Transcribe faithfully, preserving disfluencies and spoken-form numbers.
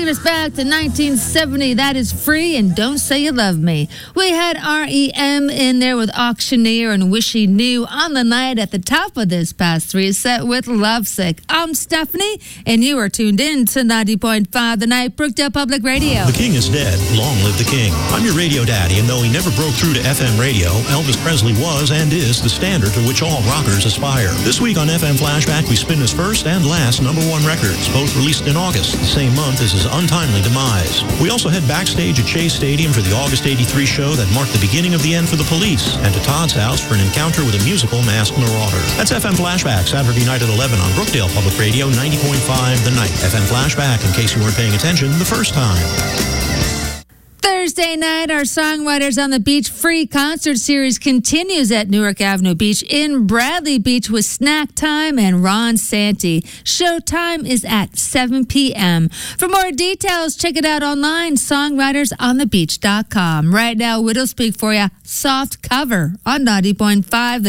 us back to nineteen seventy. That is Free and Don't Say You Love Me. We had R E M in there with Auctioneer and Wish He Knew on the night at the top of this past three set with Lovesick. I'm Stephanie, and you are tuned in to ninety point five The Night, Brookdale Public Radio. The king is dead. Long live the king. I'm your radio daddy, and though he never broke through to F M radio, Elvis Presley was and is the standard to which all rockers aspire. This week on F M Flashback, we spin his first and last number one records, both released in August, the same month as his untimely demise. We also head backstage at Chase Stadium for the August eighty-three show that marked the beginning of the end for the Police, and to Todd's house for an encounter with a musical masked marauder. That's F M Flashback, Saturday night at eleven on Brookdale Public Radio, ninety point five The Night. F M Flashback, in case you weren't paying attention the first time. Thursday night, our Songwriters on the Beach free concert series continues at Newark Avenue Beach in Bradley Beach with Snack Time and Ron Santee. Showtime is at seven p.m. For more details, check it out online, songwriters on the beach dot com. Right now, Widow Speak for you, Soft Cover on ninety point five.